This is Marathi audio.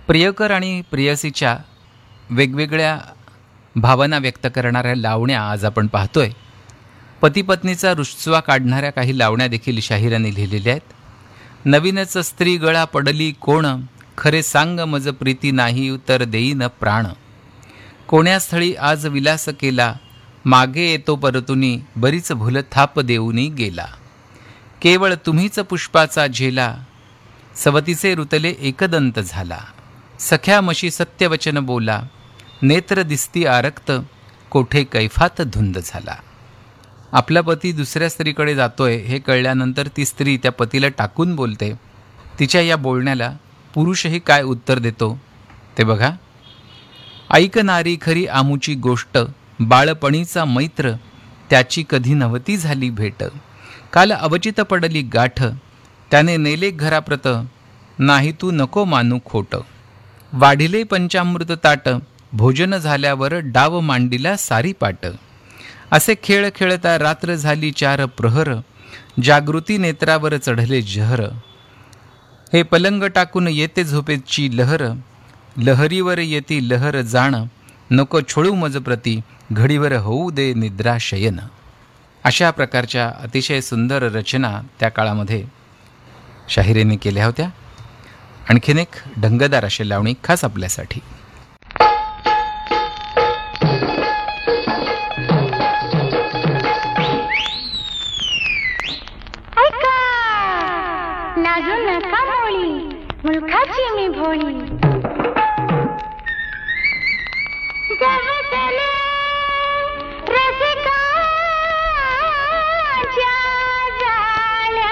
प्रियकर आणि प्रेयसीच्या वेगवेगळ्या भावना व्यक्त करणाऱ्या लावण्या आज आपण पाहतोय. पती पत्नीचा रुसवा काढणाऱ्या काही लावण्या देखील शाहिरांनी लिहिलेल्या आहेत. नवीनच स्त्री गळा पडली कोण, खरे सांग मज प्रीती नाही तर देईन प्राण. कोण्या स्थळी आज विलास केला, मागे येतो परतुनी, बरीच भूल थाप देऊनी गेला. केवळ तुम्हीच पुष्पाचा झेला, सवतीचे रुतले एकदंत झाला. सख्या मशी सत्यवचन बोला, नेत्र दिसती आरक्त, कोठे कैफात धुंद झाला. आपला पती दुसऱ्या स्त्रीकडे जातोय हे कळल्यानंतर ती स्त्री त्या पतीला टाकून बोलते. तिच्या या बोलण्याला पुरुषही काय उत्तर देतो ते बघा. ऐक नारी खरी आमुची गोष्ट, बाळपणीचा मैत्र त्याची कधी नव्हती झाली भेट. काल अवचित पडली गाठ, त्याने नेले घराप्रत, नाही तू नको मानू खोट. वाढिले पंचामृत ताट, भोजन झाल्यावर डाव मांडिला सारी पाट. असे खेळ खेळता रात्र झाली 4 प्रहर, जागृती नेत्रावर चढले जहर. हे पलंग टाकून येते झोपेची लहर, लहरीवर येती लहर जाण. नको छोळू मज प्रती, घडीवर होऊ दे निद्रा शयन. अशा प्रकारच्या अतिशय सुंदर रचना त्या काळामध्ये शाहिरींनी केल्या होत्या. आणखीन एक ढंगदार अशी लावणी खास आपल्यासाठी. लाजू नका मोळी, मुलखाची मी भोळी. जग चले